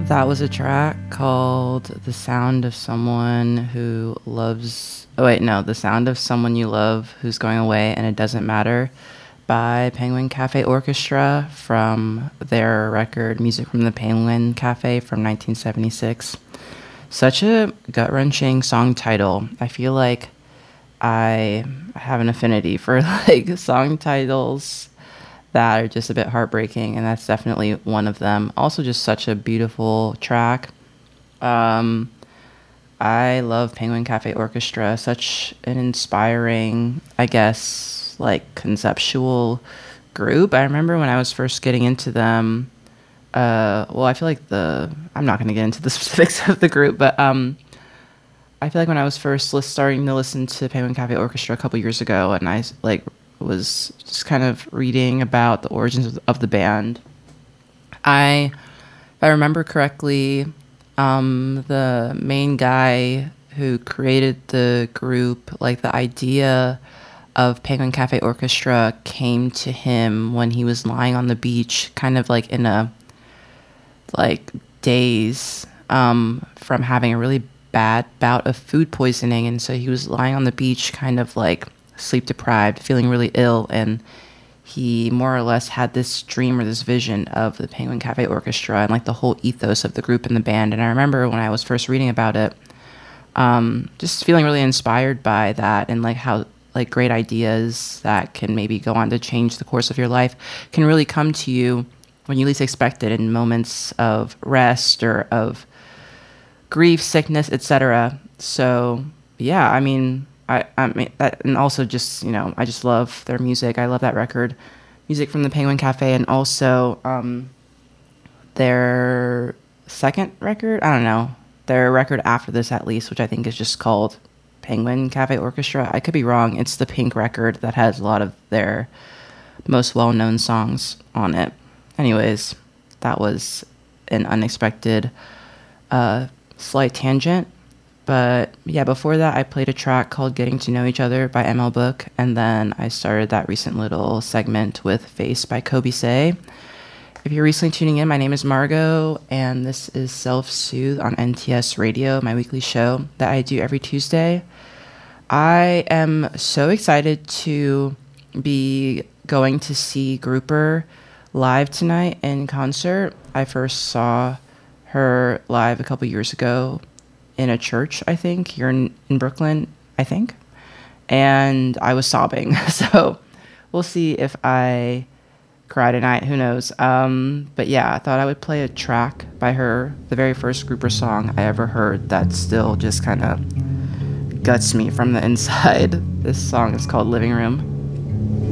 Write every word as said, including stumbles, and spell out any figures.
That was a track called The Sound of Someone Who Loves. Oh, wait, no. The Sound of Someone You Love Who's Going Away and It Doesn't Matter by Penguin Cafe Orchestra from their record Music from the Penguin Cafe from nineteen seventy-six. Such a gut-wrenching song title. I feel like I have an affinity for like song titles that are just a bit heartbreaking, and that's definitely one of them. Also, just such a beautiful track. Um, I love Penguin Cafe Orchestra. Such an inspiring, I guess, like conceptual group. I remember when I was first getting into them. Uh, well, I feel like the I'm not going to get into the specifics of the group, but um, I feel like when I was first lis- starting to listen to Penguin Cafe Orchestra a couple years ago, and I like was just kind of reading about the origins of the, of the band. I, if I remember correctly, um, the main guy who created the group, like the idea of Penguin Cafe Orchestra came to him when he was lying on the beach, kind of like in a like daze um, from having a really bad bout of food poisoning, and so he was lying on the beach, kind of like sleep deprived, feeling really ill, and he more or less had this dream or this vision of the Penguin Cafe Orchestra and like the whole ethos of the group and the band. And I remember when I was first reading about it, um, just feeling really inspired by that, and like how like great ideas that can maybe go on to change the course of your life can really come to you when you least expect it, in moments of rest or of grief, sickness, et cetera. So yeah, I mean, I, I mean that, and also just, you know, I just love their music. I love that record, Music from the Penguin Cafe, and also um, their second record. I don't know, their record after this, at least, which I think is just called Penguin Cafe Orchestra. I could be wrong. It's the Pink record that has a lot of their most well-known songs on it. Anyways, that was an unexpected uh, slight tangent. But yeah, before that, I played a track called Getting to Know Each Other by M L Book, and then I started that recent little segment with Face by Kobe Say. If you're recently tuning in, my name is Margot, and this is Self-Soothe on N T S Radio, my weekly show that I do every Tuesday. I am so excited to be going to see Grouper live tonight in concert. I first saw her live a couple years ago in a church, I think, here in, in Brooklyn, I think. And I was sobbing. So we'll see if I cry tonight. Who knows? Um, but yeah, I thought I would play a track by her, the very first Grouper song I ever heard that still just kind of guts me from the inside. This song is called Living Room.